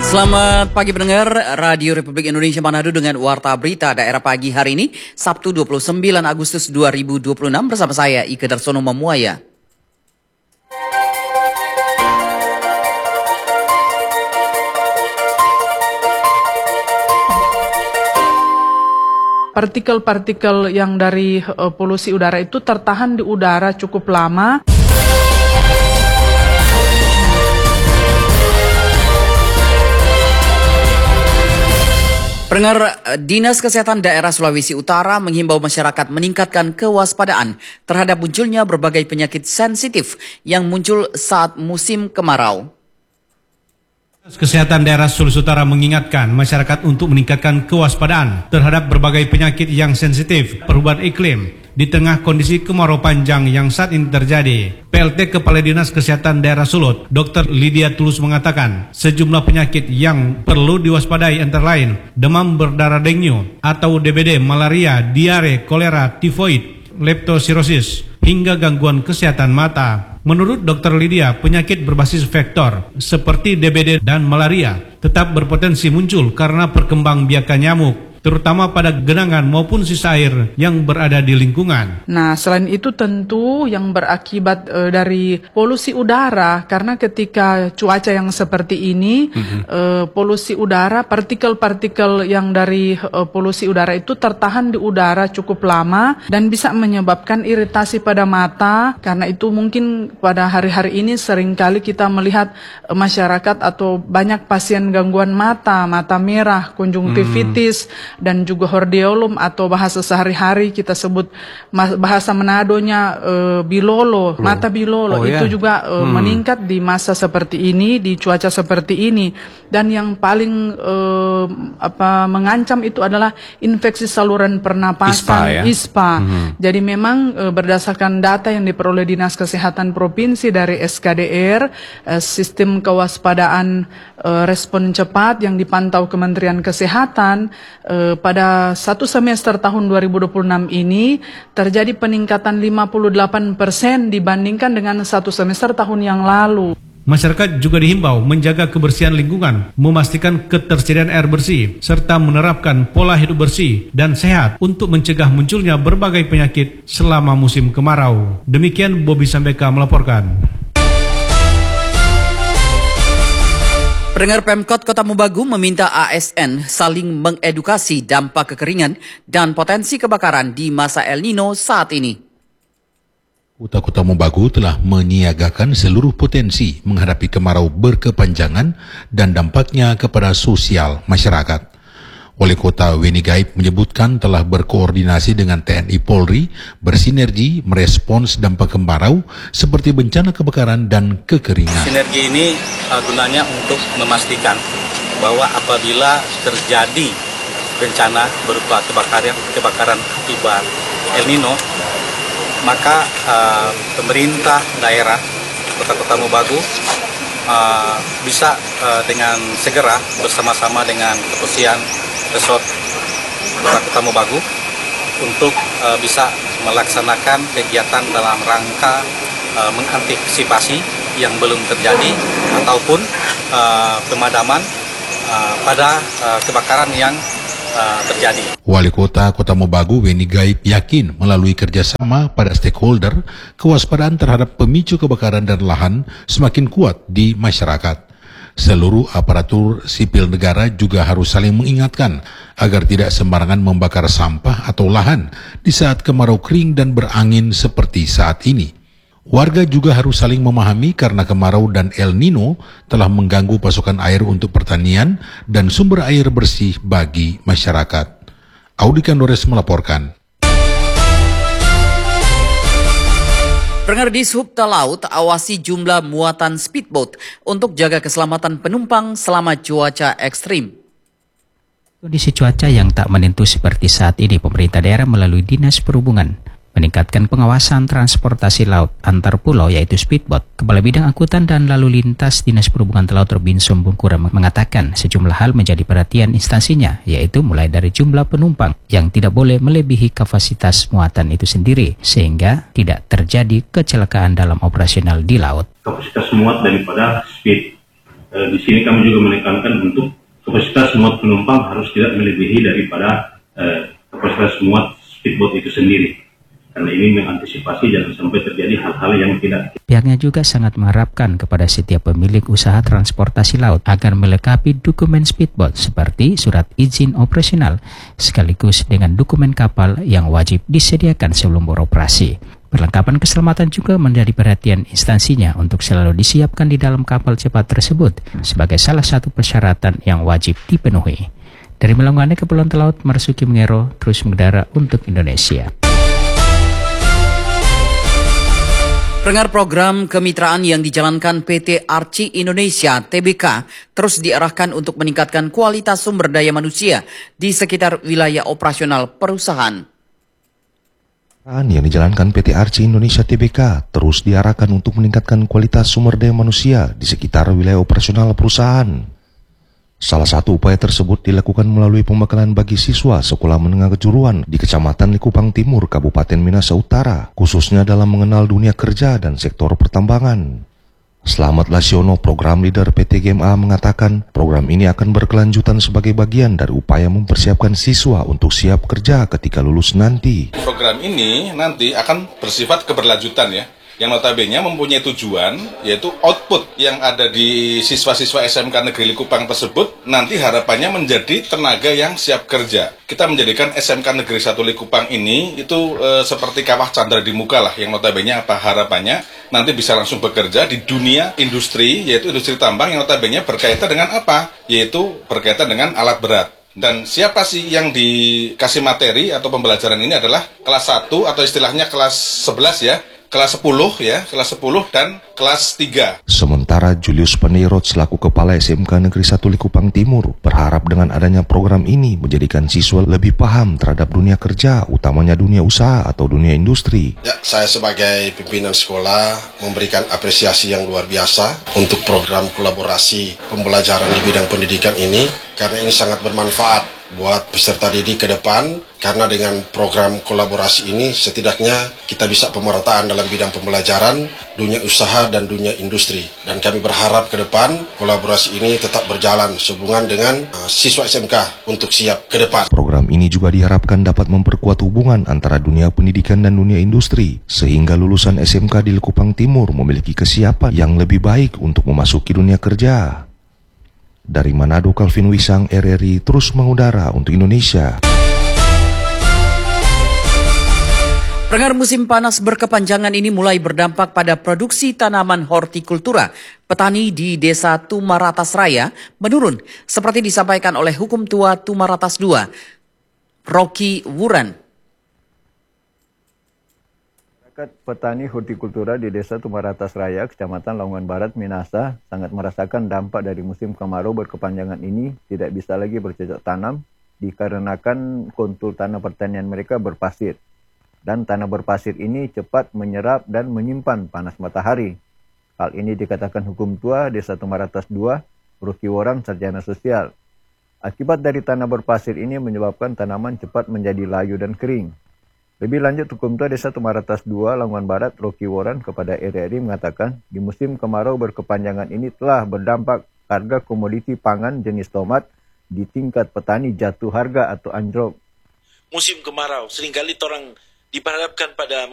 Selamat pagi pendengar Radio Republik Indonesia Manado dengan Warta Berita Daerah Pagi hari ini, Sabtu 29 Agustus 2026 bersama saya Ike Darsono Mamuaya. Partikel-partikel yang dari polusi udara itu tertahan di udara cukup lama. Pendengar, Dinas Kesehatan Daerah Sulawesi Utara menghimbau masyarakat meningkatkan kewaspadaan terhadap munculnya berbagai penyakit sensitif yang muncul saat musim kemarau. Dinas Kesehatan Daerah Sulawesi Utara mengingatkan masyarakat untuk meningkatkan kewaspadaan terhadap berbagai penyakit yang sensitif perubahan iklim di tengah kondisi kemarau panjang yang saat ini terjadi. PLT Kepala Dinas Kesehatan Daerah Sulut, Dr. Lydia Tulus mengatakan sejumlah penyakit yang perlu diwaspadai antara lain demam berdarah dengue atau DBD, malaria, diare, kolera, tifoid, leptosirosis, hingga gangguan kesehatan mata. Menurut Dr. Lydia, penyakit berbasis vektor seperti DBD dan malaria tetap berpotensi muncul karena perkembangbiakan nyamuk, terutama pada genangan maupun sisa air yang berada di lingkungan. Nah, selain itu tentu yang berakibat dari polusi udara, karena ketika cuaca yang seperti ini, polusi udara, partikel-partikel yang dari polusi udara itu tertahan di udara cukup lama dan bisa menyebabkan iritasi pada mata. Karena itu mungkin pada hari-hari ini seringkali kita melihat masyarakat atau banyak pasien gangguan mata merah, konjungtivitis, dan juga hordeolum atau bahasa sehari-hari kita sebut bahasa Manadonya bilolo, mata bilolo. Itu juga meningkat di masa seperti ini, di cuaca seperti ini. Dan yang paling mengancam itu adalah infeksi saluran pernapasan, ISPA. Jadi memang berdasarkan data yang diperoleh Dinas Kesehatan Provinsi dari SKDR, sistem kewaspadaan respon cepat yang dipantau Kementerian Kesehatan, pada satu semester tahun 2026 ini terjadi peningkatan 58% dibandingkan dengan satu semester tahun yang lalu. Masyarakat juga dihimbau menjaga kebersihan lingkungan, memastikan ketersediaan air bersih, serta menerapkan pola hidup bersih dan sehat untuk mencegah munculnya berbagai penyakit selama musim kemarau. Demikian Bobby Sambeka melaporkan. Pendengar, Pemkot Kota Mobagu meminta ASN saling mengedukasi dampak kekeringan dan potensi kebakaran di masa El Nino saat ini. Kota Mobagu telah menyiagakan seluruh potensi menghadapi kemarau berkepanjangan dan dampaknya kepada sosial masyarakat. Wali Kota Weni Gaib menyebutkan telah berkoordinasi dengan TNI Polri bersinergi merespons dampak kemarau seperti bencana kebakaran dan kekeringan. Sinergi ini gunanya untuk memastikan bahwa apabila terjadi bencana berupa kebakaran akibat El Nino, maka pemerintah daerah Kota Mobagu bisa dengan segera bersama-sama dengan kepolisian resort Kota Mobagu untuk bisa melaksanakan kegiatan dalam rangka mengantisipasi yang belum terjadi ataupun pemadaman pada kebakaran yang terjadi. Wali Kota Mobagu Weni Gaib yakin melalui kerjasama pada stakeholder, kewaspadaan terhadap pemicu kebakaran dan lahan semakin kuat di masyarakat. Seluruh aparatur sipil negara juga harus saling mengingatkan agar tidak sembarangan membakar sampah atau lahan di saat kemarau kering dan berangin seperti saat ini. Warga juga harus saling memahami karena kemarau dan El Nino telah mengganggu pasokan air untuk pertanian dan sumber air bersih bagi masyarakat. Audi Kandores melaporkan. Pendengar, di Sub Talaut awasi jumlah muatan speedboat untuk jaga keselamatan penumpang selama cuaca ekstrim. Kondisi cuaca yang tak menentu seperti saat ini, pemerintah daerah melalui Dinas Perhubungan meningkatkan pengawasan transportasi laut antar pulau yaitu speedboat. Kepala Bidang Angkutan dan Lalu Lintas Dinas Perhubungan Laut Robinson Bungkura mengatakan sejumlah hal menjadi perhatian instansinya, yaitu mulai dari jumlah penumpang yang tidak boleh melebihi kapasitas muatan itu sendiri sehingga tidak terjadi kecelakaan dalam operasional di laut. Kapasitas muat daripada speed Di sini kami juga menekankan untuk kapasitas muat penumpang harus tidak melebihi daripada kapasitas muat speedboat itu sendiri. Karena ini mengantisipasi jangan sampai terjadi hal-hal yang tidak. Pihaknya juga sangat mengharapkan kepada setiap pemilik usaha transportasi laut agar melengkapi dokumen speedboat seperti surat izin operasional sekaligus dengan dokumen kapal yang wajib disediakan sebelum beroperasi. Perlengkapan keselamatan juga menjadi perhatian instansinya untuk selalu disiapkan di dalam kapal cepat tersebut sebagai salah satu persyaratan yang wajib dipenuhi. Dari Melangwane, Kepulauan Talaut, Marsuki Mengero terus mengudara untuk Indonesia. Pendengar, program kemitraan yang dijalankan PT Arci Indonesia Tbk terus diarahkan untuk meningkatkan kualitas sumber daya manusia di sekitar wilayah operasional perusahaan. Yang dijalankan PT Arci Indonesia Tbk terus diarahkan untuk meningkatkan kualitas sumber daya manusia di sekitar wilayah operasional perusahaan. Salah satu upaya tersebut dilakukan melalui pembekalan bagi siswa sekolah menengah kejuruan di Kecamatan Likupang Timur, Kabupaten Minahasa Utara, khususnya dalam mengenal dunia kerja dan sektor pertambangan. Slamet Lasiono, program leader PT GMA, mengatakan program ini akan berkelanjutan sebagai bagian dari upaya mempersiapkan siswa untuk siap kerja ketika lulus nanti. Program ini nanti akan bersifat keberlanjutan ya, yang notabene mempunyai tujuan yaitu output yang ada di siswa-siswa SMK Negeri Likupang tersebut nanti harapannya menjadi tenaga yang siap kerja. Kita menjadikan SMK Negeri 1 Likupang ini itu seperti kawah candra di muka lah, yang notabene apa harapannya nanti bisa langsung bekerja di dunia industri, yaitu industri tambang yang notabene berkaitan dengan apa? Yaitu berkaitan dengan alat berat. Dan siapa sih yang dikasih materi atau pembelajaran ini adalah kelas 1 atau istilahnya kelas 11 ya, kelas 10 ya, kelas 10 dan kelas 3. Sementara Julius Panirot selaku Kepala SMK Negeri 1 Likupang Timur berharap dengan adanya program ini menjadikan siswa lebih paham terhadap dunia kerja, utamanya dunia usaha atau dunia industri. Ya, saya sebagai pimpinan sekolah memberikan apresiasi yang luar biasa untuk program kolaborasi pembelajaran di bidang pendidikan ini, karena ini sangat bermanfaat buat peserta didik ke depan, karena dengan program kolaborasi ini setidaknya kita bisa pemerataan dalam bidang pembelajaran, dunia usaha dan dunia industri. Dan kami berharap ke depan kolaborasi ini tetap berjalan sehubungan dengan siswa SMK untuk siap ke depan. Program ini juga diharapkan dapat memperkuat hubungan antara dunia pendidikan dan dunia industri, sehingga lulusan SMK di Likupang Timur memiliki kesiapan yang lebih baik untuk memasuki dunia kerja. Dari Manado, Calvin Wisang, RRI terus mengudara untuk Indonesia. Pendengar, musim panas berkepanjangan ini mulai berdampak pada produksi tanaman hortikultura. Petani di Desa Tumaratas Raya menurun, seperti disampaikan oleh Hukum Tua Tumaratas II, Rocky Wuran. Petani hortikultura di Desa Tumaratas Raya, Kecamatan Lamongan Barat, Minahasa, sangat merasakan dampak dari musim kemarau berkepanjangan ini. Tidak bisa lagi bercocok tanam dikarenakan kontur tanah pertanian mereka berpasir. Dan tanah berpasir ini cepat menyerap dan menyimpan panas matahari. Hal ini dikatakan Hukum Tua Desa Tumaratas II, Rocky Wuran, Sarjana Sosial. Akibat dari tanah berpasir ini menyebabkan tanaman cepat menjadi layu dan kering. Lebih lanjut, Hukum Tua Desa Tumaratas II, Lamongan Barat, Rocky Wuran kepada RRI mengatakan, di musim kemarau berkepanjangan ini telah berdampak harga komoditi pangan jenis tomat di tingkat petani jatuh harga atau anjlok. Musim kemarau seringkali orang diperhadapkan pada